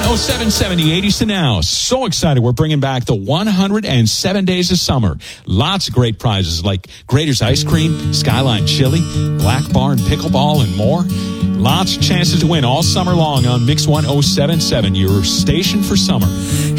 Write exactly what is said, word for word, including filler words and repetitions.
oh seven seven, the eighties to now. So excited. We're bringing back the one hundred seven days of summer. Lots of great prizes like Grater's Ice Cream, Skyline Chili, Black Barn Pickleball, and more. Lots of chances to win all summer long on Mix one oh seven point seven, your station for summer.